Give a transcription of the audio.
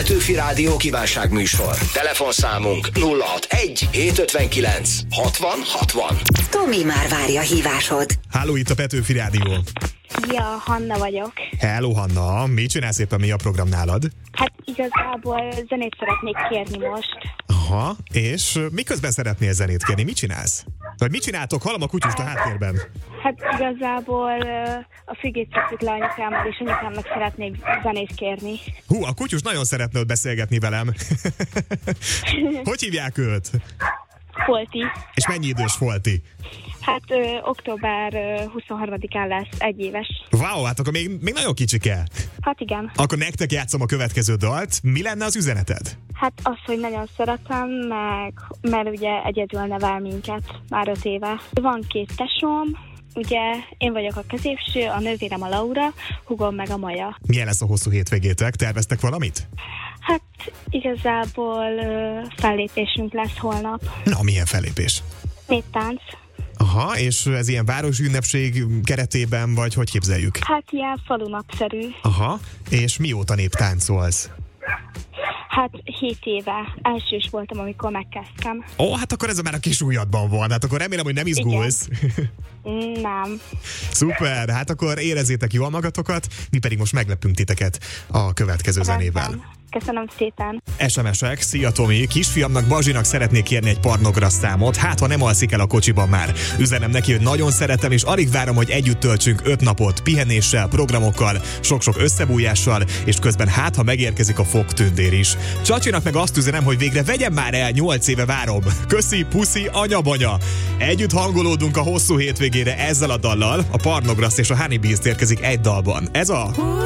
Petőfi Rádió kívánságműsor. Telefonszámunk 061 759 60 60. Tomi már várja hívásod. Háló, itt a Petőfi Rádió. Ja, Hanna vagyok. Hello, Hanna, mit csinálsz éppen, mi a program nálad? Hát igazából zenét szeretnék kérni most. Aha, és miközben szeretnél zenét kérni? Mit csinálsz? Vagy mit csináltok? Hallom a kutyust a háttérben. Hát igazából a fügét szoktuk le anyukámmal, és anyukámnak szeretnék zenét kérni. Hú, a kutyus nagyon szeretne beszélgetni velem. Hogy hívják őt? Folti. És mennyi idős Folti? Hát október 23-án lesz 1 éves. Wow, hát akkor még nagyon kicsike. Hát igen. Akkor nektek játszom a következő dalt. Mi lenne az üzeneted? Hát az, hogy nagyon szeretem, mert ugye egyedül nevel minket már 5 éve. Van 2 tesóm, ugye én vagyok a középső, a nővérem a Laura, húgom meg a Maja. Milyen lesz a hosszú hétvégétek? Terveztek valamit? Hát igazából fellépésünk lesz holnap. Na, milyen fellépés? Néptánc. Aha, és ez ilyen városi ünnepség keretében, vagy hogy képzeljük? Hát ilyen falunapszerű. Aha, és mióta néptáncolsz? Hát 7 éve. Elsős voltam, amikor megkezdtem. Ó, hát akkor ez már a kis ujjadban van, hát akkor remélem, hogy nem izgulsz. Nem. Szuper, hát akkor érezzétek jól magatokat, mi pedig most meglepünk titeket a következő zenével. Köszönöm szépen. SMS-ek, szia Tomi, kisfiamnak Bazsinak szeretnék kérni egy Parnogras számot, hát ha nem alszik el a kocsiban már. Üzenem neki, hogy nagyon szeretem, és alig várom, hogy együtt töltsünk 5 napot, pihenéssel, programokkal, sok-sok összebújással, és közben hát, ha megérkezik a fogtündér is. Csacsinak meg azt üzenem, hogy végre vegyem már el, 8 éve várom. Köszi, puszi, anya-banya. Együtt hangolódunk a hosszú hétvégére ezzel a dallal, a Parnogras és a Honey Beast érkezik egy dalban. Ez a...